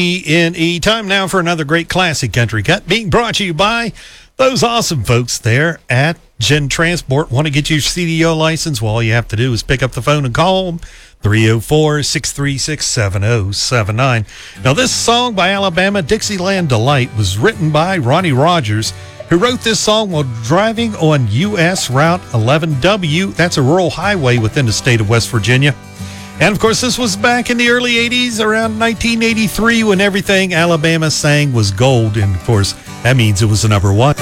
E-N-E. Time now for another great classic country cut being brought to you by those awesome folks there at Gen Transport. Want to get your CDO license? Well, all you have to do is pick up the phone and call them. 304-636-7079. Now, this song by Alabama, Dixieland Delight, was written by Ronnie Rogers, who wrote this song while driving on U.S. Route 11W. That's a rural highway within the state of West Virginia. And, of course, this was back in the early 80s, around 1983, when everything Alabama sang was gold. And, of course, that means it was the number one.